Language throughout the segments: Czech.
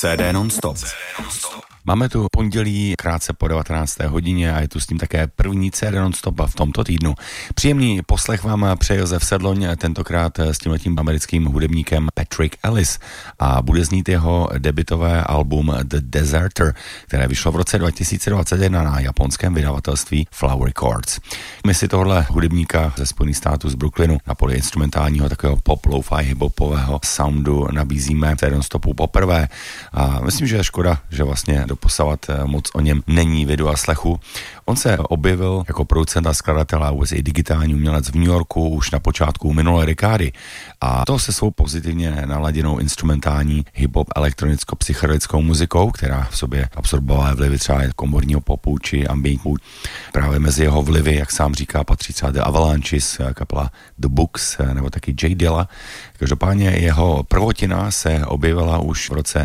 CD non-stop. Máme tu pondělí krátce po 19. hodině a je tu s tím také první CD non-stop v tomto týdnu. Příjemný poslech vám přeje Josef Sedloň, tentokrát s tímhletím americkým hudebníkem Patrick Ellis a bude znít jeho debutové album The Deserter, které vyšlo v roce 2021 na japonském vydavatelství Flower Records. My si tohle hudebníka ze Spojených států z Brooklynu na poli instrumentálního takového pop, lo-fi, hip-hopového soundu nabízíme CD non-stopu poprvé a myslím, že je škoda, že vlastně doposavat moc o něm není vidu a slechu. On se objevil jako producent a skladatel a vůbec i digitální umělec v New Yorku už na počátku minulé dekády a to se svou pozitivně naladěnou instrumentální hip-hop elektronicko-psychedelickou muzikou, která v sobě absorbovala vlivy třeba komorního popu či ambientů. Právě mezi jeho vlivy, jak sám říká, patří třeba The Avalanches, kapela The Books nebo taky J Dilla. Každopádně jeho prvotina se objevila už v roce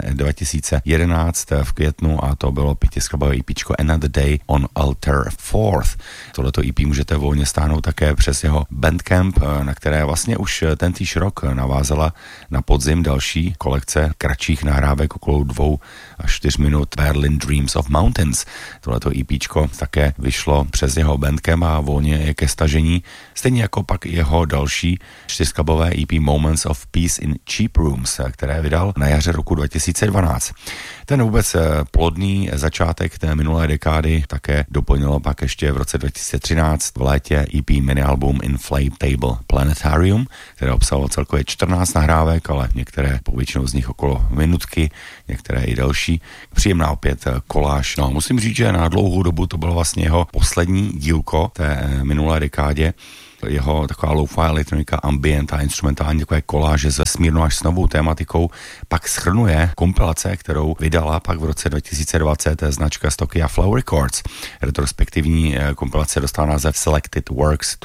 2011 v květnu a to bylo pětiskladbové EPčko Another Day on Alter 4th. Tohleto EP můžete volně stáhnout také přes jeho Bandcamp, na které vlastně už tentýž rok navázala na podzim další kolekce kratších nahrávek okolo 2 až 4 minut Berlin Dreams of Mountains. Tohleto EPčko také vyšlo přes jeho Bandcamp a volně je ke stažení, stejně jako pak jeho další čtyřskladbové EP Moments of Peace in Cheap Rooms, které vydal na jaře roku 2012. Ten vůbec plodný začátek té minulé dekády také doplnilo pak ještě v roce 2013 v létě EP minialbum Inflatable Planetarium, které obsahovalo celkově 14 nahrávek, ale některé povětšinou z nich okolo minutky, některé i delší. Příjemná opět koláž. No, musím říct, že na dlouhou dobu to bylo vlastně jeho poslední dílko té minulé dekádě. Jeho taková lo-fi elektronika, ambient a instrumentální takové koláže s vesmírnou až snovou tématikou pak shrnuje kompilace, kterou vydala pak v roce 2020 značka z Tokia Flower Records. Retrospektivní kompilace dostala název Selected Works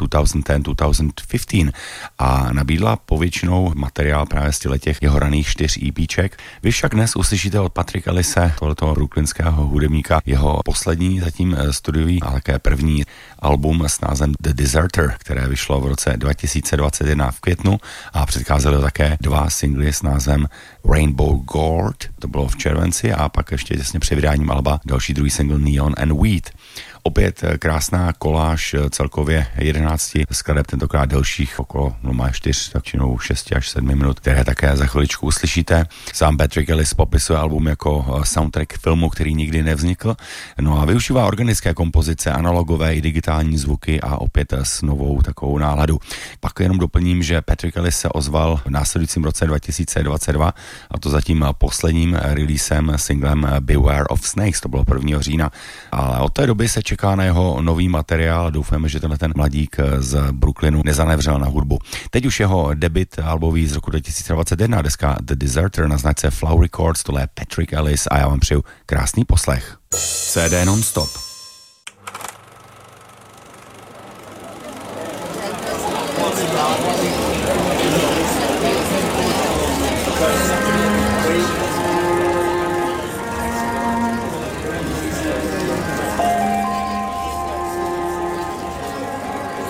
2010-2015 a nabídla povětšinou materiál právě z těch jeho raných 4 EPček. Vy však dnes uslyšíte od Patricka Ellise, tohoto brooklynského hudebníka, jeho poslední zatím studiový a také první album s názvem The Deserter, které vyšlo v roce 2021 v květnu a předcházely také 2 singly s názvem Rainbow Gold, to bylo v červenci a pak ještě těsně před vydáním alba další druhý single Neon and Weed. Opět krásná koláž celkově 11 skladeb, tentokrát delších okolo 4, tak činou 6 až 7 minut, které také za chviličku uslyšíte. Sám Patrick Ellis popisuje album jako soundtrack filmu, který nikdy nevznikl. No a využívá organické kompozice, analogové i digitální zvuky a opět s novou takovou náladu. Pak jenom doplním, že Patrick Ellis se ozval v následujícím roce 2022 a to zatím posledním releasem singlem Beware of Snakes, to bylo 1. října. Ale od té doby se čeká na jeho nový materiál. Doufáme, že ten mladík z Brooklynu nezanevřel na hudbu. Teď už jeho debut albový z roku 2021, deska The Deserter na značce Flower Records, tohle je Patrick Ellis a já vám přeju krásný poslech. CD non-stop. Okay.